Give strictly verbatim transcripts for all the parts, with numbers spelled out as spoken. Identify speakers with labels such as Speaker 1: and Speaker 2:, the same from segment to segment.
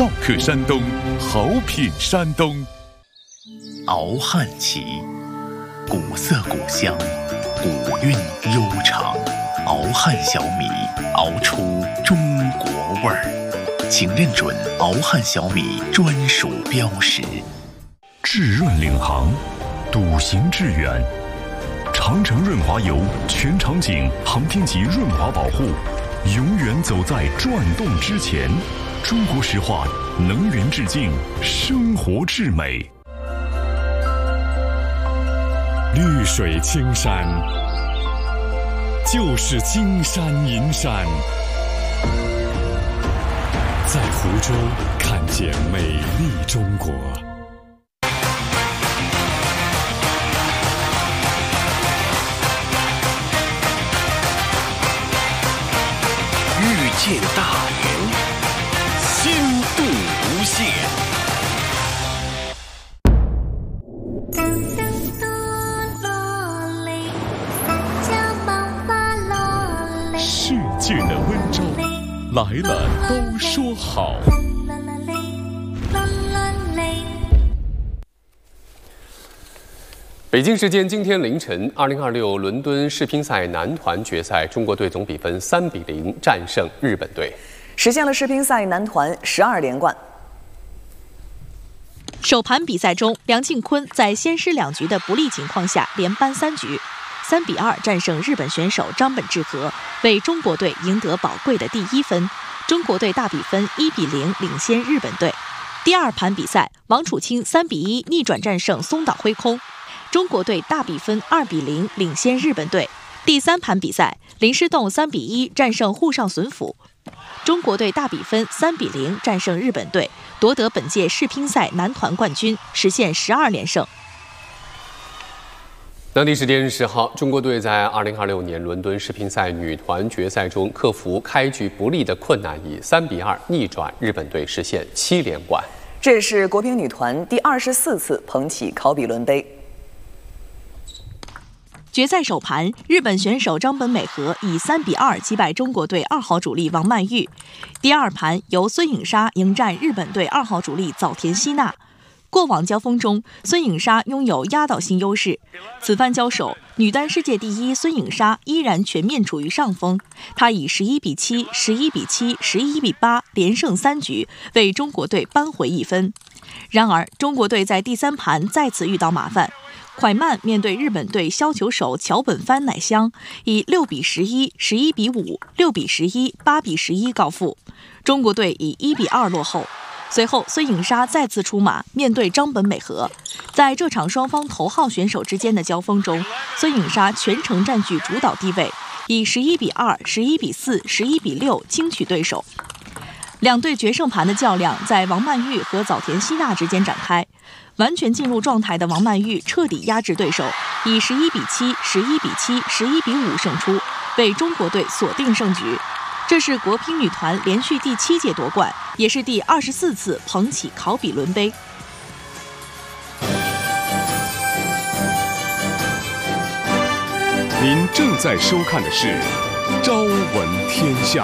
Speaker 1: 好客山东，好品山东。
Speaker 2: 熬汉旗，古色古香，古韵悠长。熬汉小米，熬出中国味儿，请认准熬汉小米专属标识。
Speaker 1: 至润领航，笃行致远。长城润滑油全场景航天级润滑保护，永远走在转动之前。中国石化能源致敬，生活至美。
Speaker 3: 绿水青山，就是金山银山。在湖州看见美丽中国。
Speaker 4: 遇见大连，心度无限。
Speaker 1: 世界的温州来了，都说好。
Speaker 5: 北京时间今天凌晨，二零二六伦敦世乒赛男团决赛，中国队总比分三比零战胜日本队，
Speaker 6: 实现了世乒赛男团十二连冠。
Speaker 7: 首盘比赛中，梁靖昆在先失两局的不利情况下，连扳三局，三比二战胜日本选手张本智和，为中国队赢得宝贵的第一分。中国队大比分一比零领先日本队。第二盘比赛，王楚钦三比一逆转战胜松岛辉空。中国队大比分二比零领先日本队。第三盘比赛，林诗栋三比一战胜沪上隼辅，中国队大比分三比零战胜日本队，夺得本届世乒赛男团冠军，实现十二连胜。
Speaker 5: 当地时间十号，中国队在二零二六年伦敦世乒赛女团决赛中克服开局不利的困难，以三比二逆转日本队，实现七连冠。
Speaker 6: 这也是国乒女团第二十四次捧起考比伦杯。
Speaker 7: 决赛首盘，日本选手张本美和以三比二击败中国队二号主力王曼玉。第二盘由孙颖莎迎战日本队二号主力早田希娜。过往交锋中，孙颖莎拥有压倒性优势。此番交手，女单世界第一孙颖莎依然全面处于上风。她以十一比七、十一比七、十一比八连胜三局，为中国队扳回一分。然而，中国队在第三盘再次遇到麻烦。蒯曼面对日本队削球手桥本帆乃香，以六比十一、十一比五、六比十一、八比十一告负。中国队以一比二落后。随后，孙颖莎再次出马，面对张本美和。在这场双方头号选手之间的交锋中，孙颖莎全程占据主导地位，以十一比二、十一比四、十一比六轻取对手。两队决胜盘的较量在王曼玉和早田希娜之间展开。完全进入状态的王曼玉彻底压制对手，以十一比七、十一比七、十一比五胜出，为中国队锁定胜局。这是国乒女团连续第七届夺冠，也是第二十四次捧起考比伦杯。
Speaker 3: 您正在收看的是《朝闻天下》。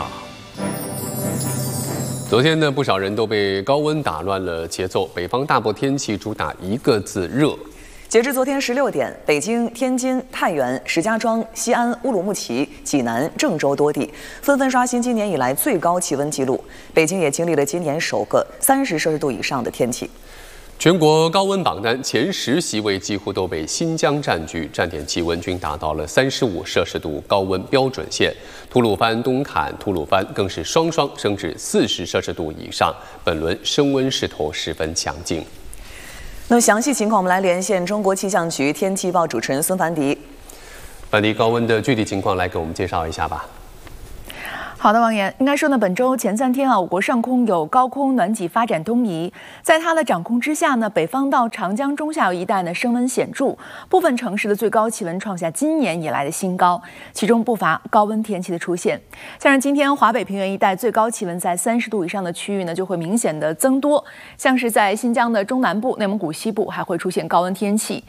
Speaker 5: 昨天呢，不少人都被高温打乱了节奏。北方大部天气主打一个字热。
Speaker 6: 截至昨天十六点，北京、天津、太原、石家庄、西安、乌鲁木齐、济南、郑州多地纷纷刷新今年以来最高气温纪录。北京也经历了今年首个三十摄氏度以上的天气。
Speaker 5: 全国高温榜单前十席位几乎都被新疆占据，站点气温均达到了三十五摄氏度高温标准线。吐鲁番、东坎、吐鲁番更是双双升至四十摄氏度以上。本轮升温势头十分强劲。
Speaker 6: 那么详细情况，我们来连线中国气象局天气报主持人孙凡迪。
Speaker 5: 凡迪，高温的具体情况来给我们介绍一下吧。
Speaker 8: 好的，王岩，应该说呢，本周前三天啊，我国上空有高空暖挤发展东移，在它的掌控之下呢，北方到长江中下游一带呢升温显著，部分城市的最高气温创下今年以来的新高，其中不乏高温天气的出现。像是今天华北平原一带最高气温在三十度以上的区域呢，就会明显的增多，像是在新疆的中南部、内蒙古西部还会出现高温天气。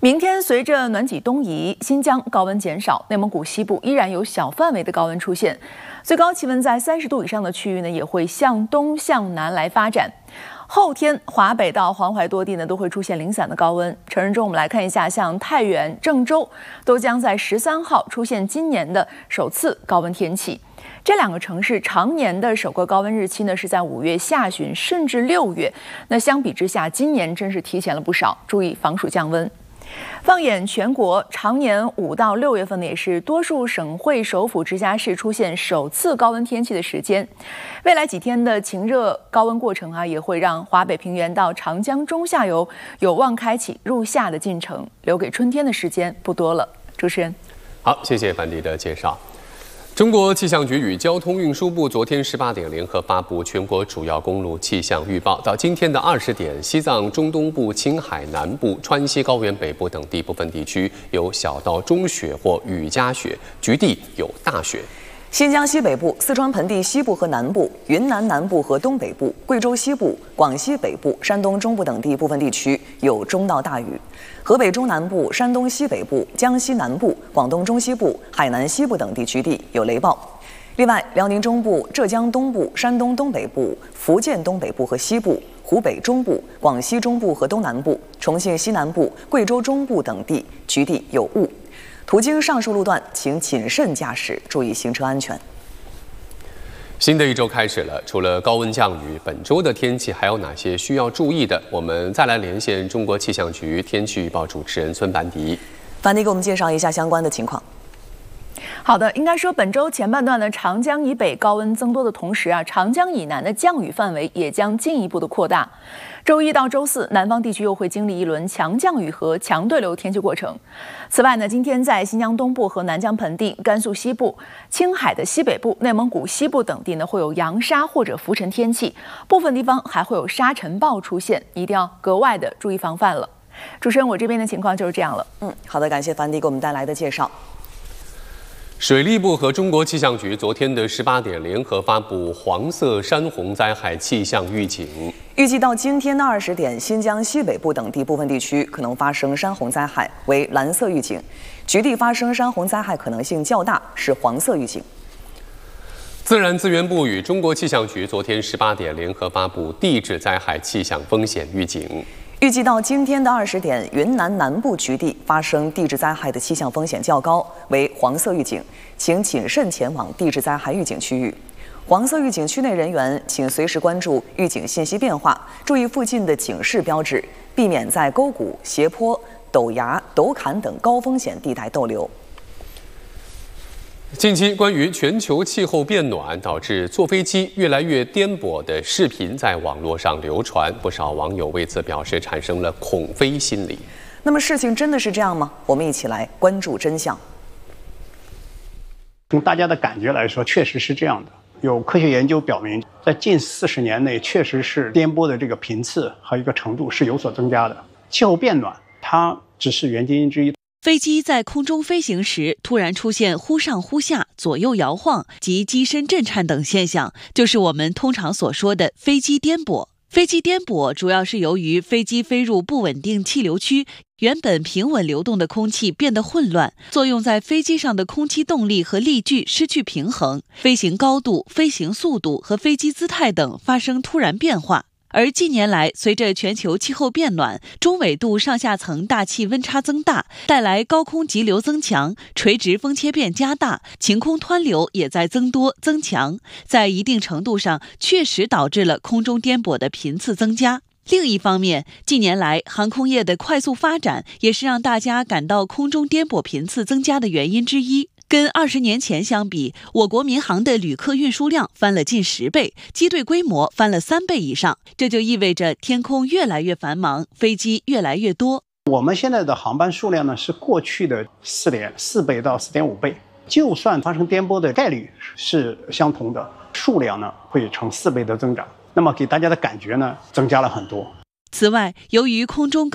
Speaker 8: 明天随着暖挤东移，新疆高温减少，内蒙古西部依然有小范围的高温出现，最高气温在三十度以上的区域呢，也会向东向南来发展。后天，华北到黄淮多地呢都会出现零散的高温。成人中，我们来看一下，像太原、郑州都将在十三号出现今年的首次高温天气。这两个城市常年的首个高温日期呢是在五月下旬甚至六月，那相比之下，今年真是提前了不少，注意防暑降温。放眼全国，常年五到六月份呢，也是多数省会首府直辖市出现首次高温天气的时间。未来几天的晴热高温过程啊，也会让华北平原到长江中下游有望开启入夏的进程，留给春天的时间不多了。主持人，
Speaker 5: 好，谢谢樊迪的介绍。中国气象局与交通运输部昨天十八点联合发布全国主要公路气象预报。到今天的二十点，西藏中东部、青海南部、川西高原北部等地部分地区有小到中雪或雨夹雪，局地有大雪。
Speaker 6: 新疆西北部、四川盆地西部和南部、云南南部和东北部、贵州西部、广西北部、山东中部等地部分地区有中到大雨；河北中南部、山东西北部、江西南部、广东中西部、海南西部等地局地有雷暴。另外，辽宁中部、浙江东部、山东东北部、福建东北部和西部、湖北中部、广西中部和东南部、重庆西南部、贵州中部等地局地有雾。途经上述路段，请谨慎驾驶，注意行车安全。
Speaker 5: 新的一周开始了，除了高温降雨，本周的天气还有哪些需要注意的？我们再来连线中国气象局天气预报主持人孙凡迪。
Speaker 6: 凡迪给我们介绍一下相关的情况。
Speaker 8: 好的，应该说本周前半段呢，长江以北高温增多的同时啊，长江以南的降雨范围也将进一步的扩大。周一到周四，南方地区又会经历一轮强降雨和强对流天气过程。此外呢，今天在新疆东部和南疆盆地、甘肃西部、青海的西北部、内蒙古西部等地呢，会有扬沙或者浮尘天气，部分地方还会有沙尘暴出现，一定要格外的注意防范了。主持人，我这边的情况就是这样了。
Speaker 6: 嗯，好的，感谢凡迪给我们带来的介绍。
Speaker 5: 水利部和中国气象局昨天的十八点联合发布黄色山洪灾害气象预警。
Speaker 6: 预计到今天的二十点，新疆西北部等地部分地区可能发生山洪灾害，为蓝色预警；局地发生山洪灾害可能性较大，是黄色预警。
Speaker 5: 自然资源部与中国气象局昨天十八点联合发布地质灾害气象风险预警。
Speaker 6: 预计到今天的二十点，云南南部局地发生地质灾害的气象风险较高，为黄色预警，请谨慎前往地质灾害预警区域。黄色预警区内人员请随时关注预警信息变化，注意附近的警示标志，避免在沟谷、斜坡、陡崖、陡坎等高风险地带逗留。
Speaker 5: 近期，关于全球气候变暖导致坐飞机越来越颠簸的视频在网络上流传，不少网友为此表示产生了恐飞心理。
Speaker 6: 那么，事情真的是这样吗？我们一起来关注真相。
Speaker 9: 从大家的感觉来说，确实是这样的。有科学研究表明，在近四十年内，确实是颠簸的这个频次和一个程度是有所增加的。气候变暖，它只是原因之一。
Speaker 7: 飞机在空中飞行时，突然出现忽上忽下、左右摇晃及机身震颤等现象，就是我们通常所说的飞机颠簸。飞机颠簸主要是由于飞机飞入不稳定气流区，原本平稳流动的空气变得混乱，作用在飞机上的空气动力和力矩失去平衡，飞行高度、飞行速度和飞机姿态等发生突然变化。而近年来，随着全球气候变暖，中纬度上下层大气温差增大，带来高空急流增强，垂直风切变加大，晴空湍流也在增多增强，在一定程度上确实导致了空中颠簸的频次增加。另一方面，近年来航空业的快速发展也是让大家感到空中颠簸频次增加的原因之一。跟二十年前相比，我国民航的旅客运输量翻了近十倍，机队规模翻了三倍以上，这就意味着天空越来越繁忙，飞机越来越多。
Speaker 9: 我们现在的航班数量呢，是过去的四点四倍到四点五倍，就算发生颠簸的概率是相同的，数量呢会呈四倍的增长，那么给大家的感觉呢增加了很多。
Speaker 7: 此外，由于空中